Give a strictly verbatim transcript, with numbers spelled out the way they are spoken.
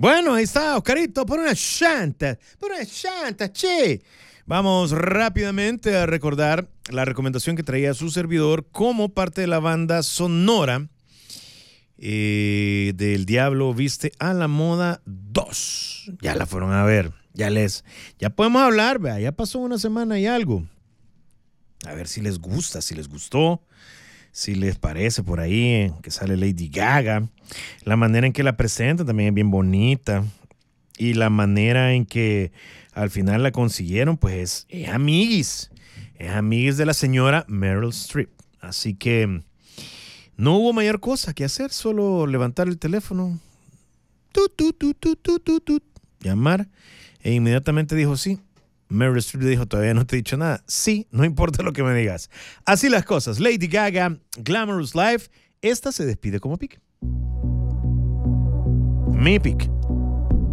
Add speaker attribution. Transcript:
Speaker 1: Bueno, ahí está, Oscarito, por una chanta, por una chanta, che. Vamos rápidamente a recordar la recomendación que traía su servidor como parte de la banda sonora eh, del Diablo Viste a la Moda dos. Ya la fueron a ver, ya les, ya podemos hablar, vea, ya pasó una semana y algo. A ver si les gusta, si les gustó, si les parece por ahí que sale Lady Gaga. La manera en que la presenta también es bien bonita. Y la manera en que al final la consiguieron, pues es, es amiguis. Es amiguis de la señora Meryl Streep. Así que no hubo mayor cosa que hacer, solo levantar el teléfono, tut, tut, tut, tut, tut, tut, tut, llamar, e inmediatamente dijo sí. Meryl Streep le dijo, todavía no te he dicho nada. Sí, no importa lo que me digas. Así las cosas. Lady Gaga, Glamorous Life. Esta se despide como pick. Mi pick.